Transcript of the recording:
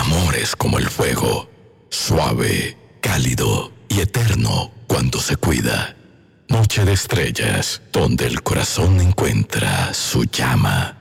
amor es como el fuego, suave, cálido y eterno cuando se cuida. Noche de estrellas, donde el corazón encuentra su llama.